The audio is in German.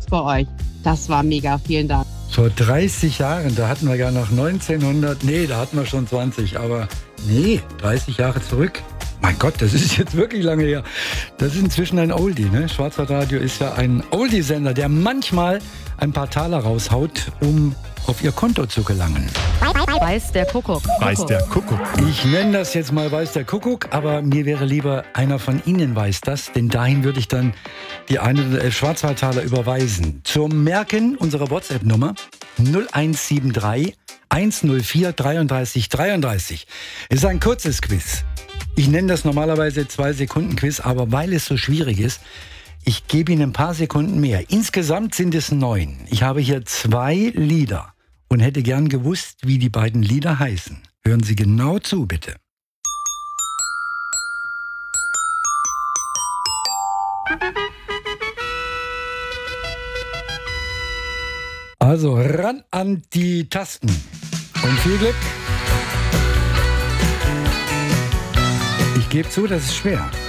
bei euch. Das war mega. Vielen Dank. Vor 30 Jahren, da hatten wir ja noch 1900, da hatten wir schon 20, aber 30 Jahre zurück. Mein Gott, das ist jetzt wirklich lange her. Das ist inzwischen ein Oldie, ne? Schwarzwaldradio ist ja ein Oldie-Sender, der manchmal ein paar Taler raushaut, um auf ihr Konto zu gelangen. Weiß der Kuckuck. Weiß der Kuckuck. Ich nenne das jetzt mal Weiß der Kuckuck, aber mir wäre lieber, einer von Ihnen weiß das, denn dahin würde ich dann die 111 Schwarzwaldtaler überweisen. Zum Merken unserer WhatsApp-Nummer 0173 104 33 33. Ist ein kurzes Quiz. Ich nenne das normalerweise 2-Sekunden-Quiz, aber weil es so schwierig ist, ich gebe Ihnen ein paar Sekunden mehr. Insgesamt sind es 9. Ich habe hier 2 Lieder und hätte gern gewusst, wie die beiden Lieder heißen. Hören Sie genau zu, bitte. Also ran an die Tasten und viel Glück. Ich gebe zu, das ist schwer.